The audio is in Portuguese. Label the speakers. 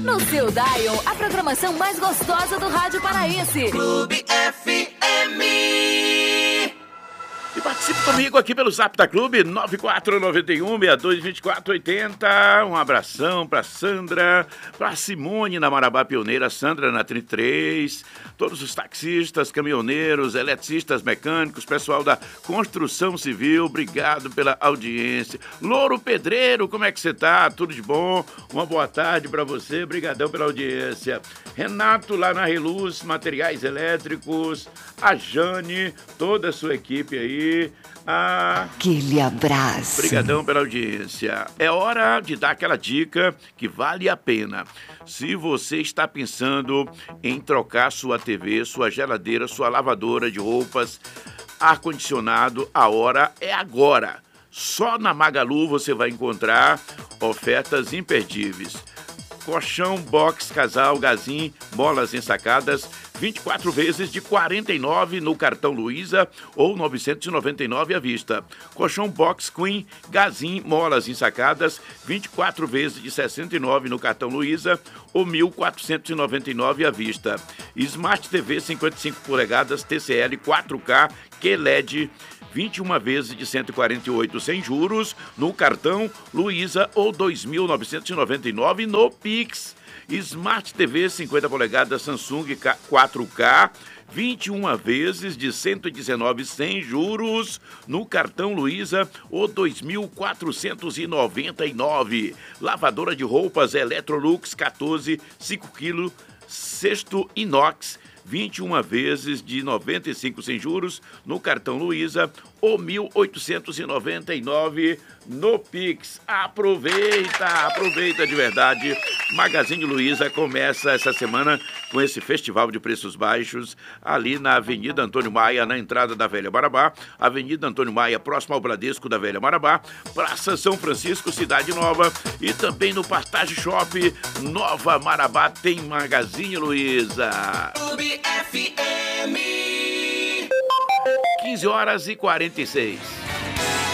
Speaker 1: No seu dial, a programação mais gostosa do rádio paraense.
Speaker 2: Clube FM.
Speaker 3: E participe comigo aqui pelo Zap da Clube, 9491-622480. Um abração pra Sandra, pra Simone na Marabá Pioneira, Sandra na 33, todos os taxistas, caminhoneiros, eletricistas, mecânicos, pessoal da construção civil, obrigado pela audiência. Louro Pedreiro, como é que você tá? Tudo de bom? Uma boa tarde pra você, brigadão pela audiência. Renato lá na Reluz, materiais elétricos, a Jane, toda a sua equipe aí.
Speaker 4: Aquele abraço.
Speaker 3: Obrigadão pela audiência. É hora de dar aquela dica que vale a pena. Se você está pensando em trocar sua TV, sua geladeira, sua lavadora de roupas, ar-condicionado, a hora é agora. Só na Magalu você vai encontrar ofertas imperdíveis. Colchão, box, casal, Gazin, molas ensacadas, 24 vezes de R$ 49 no cartão Luiza ou R$ 999 à vista. Colchão box Queen, Gazin, molas ensacadas, 24 vezes de R$ 69 no cartão Luiza ou R$ 1.499 à vista. Smart TV 55 polegadas TCL 4K QLED, 21 vezes de 148 sem juros no cartão Luiza ou 2.999 no Pix. Smart TV 50 polegadas Samsung 4K, 21 vezes de 119 sem juros no cartão Luiza ou 2.499. Lavadora de roupas Electrolux 14, 5 kg, cesto inox, 21 vezes de 95 sem juros no cartão Luiza ou 1.899 no Pix. Aproveita de verdade. Magazine Luiza começa essa semana com esse festival de preços baixos ali na Avenida Antônio Maia, na entrada da Velha Marabá, Avenida Antônio Maia, próximo ao Bradesco da Velha Marabá, Praça São Francisco, Cidade Nova, e também no Partage Shop Nova Marabá tem Magazine Luiza.
Speaker 2: Clube FM.
Speaker 3: 15 horas e 46.